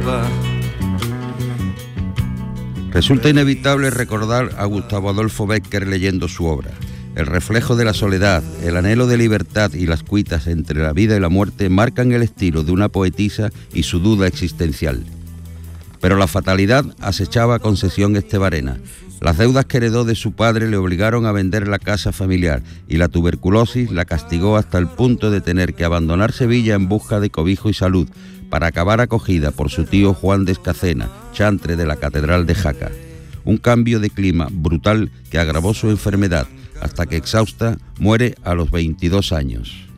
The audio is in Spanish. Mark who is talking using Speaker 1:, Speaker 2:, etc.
Speaker 1: va.
Speaker 2: Resulta inevitable recordar a Gustavo Adolfo Bécquer leyendo su obra. El reflejo de la soledad, el anhelo de libertad y las cuitas entre la vida y la muerte marcan el estilo de una poetisa y su duda existencial. Pero la fatalidad acechaba a Concesión Estebarena. Las deudas que heredó de su padre le obligaron a vender la casa familiar y la tuberculosis la castigó hasta el punto de tener que abandonar Sevilla en busca de cobijo y salud, para acabar acogida por su tío Juan de Escacena, chantre de la Catedral de Jaca. Un cambio de clima brutal que agravó su enfermedad, hasta que exhausta muere a los 22 años.